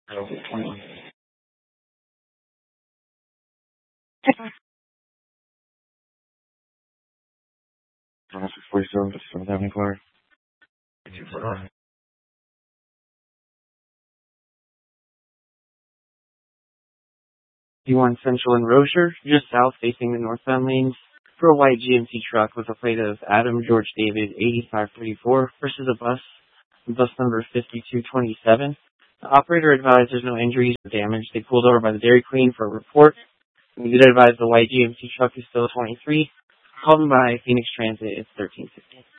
Oh, 21. Almost 47, 74. D1 Central and Rocher, just south facing the northbound lanes, for a white GMC truck with a plate of Adam George David 8534 versus a bus number 5227. The operator advised there's no injuries or damage. They pulled over by the Dairy Queen for a report. We did advise the white GMC truck is still 23. Call them by Phoenix Transit. It's 1350.